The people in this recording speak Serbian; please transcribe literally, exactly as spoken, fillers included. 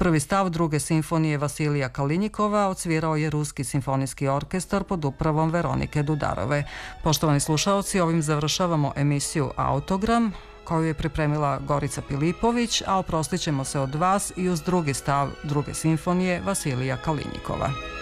Prvi stav druge simfonije Vasilija Kalinjikova odsvirao je Ruski simfonijski orkestar pod upravom Veronike Dudarove. Poštovani slušaoci, ovim završavamo emisiju Autogram, koju je pripremila Gorica Pilipović, a oprostit ćemo se od vas i uz drugi stav druge simfonije Vasilija Kalinjikova.